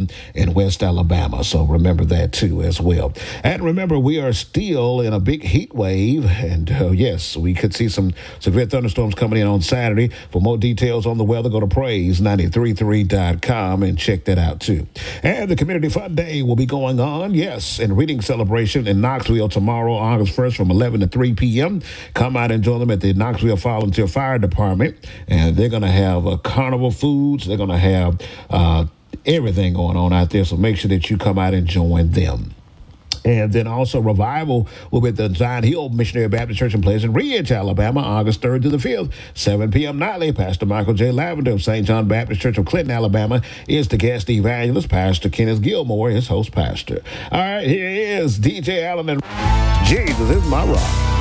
p.m. in West Alabama. So remember that too as well. And remember, we are still in a big heat wave. And yes, we could see some severe thunderstorms coming in on Saturday. For more details on the weather, go to praise933.com and check that out too. And the Community Fun Day will be going on, yes, in reading celebration in Knoxville tomorrow, August 1st from 11 to 3 p.m. Come out and join them at the Knoxville Volunteer Fire Department. And they're going to have carnival foods. They're going to have everything going on out there. So make sure that you come out and join them. And then also revival will be at the Zion Hill Missionary Baptist Church in Pleasant Ridge, Alabama, August 3rd to the 5th, 7 p.m. nightly. Pastor Michael J. Lavender of St. John Baptist Church of Clinton, Alabama, is the guest evangelist. Pastor Kenneth Gilmore, his host pastor. All right, here is DJ Allen and Jesus is my rock.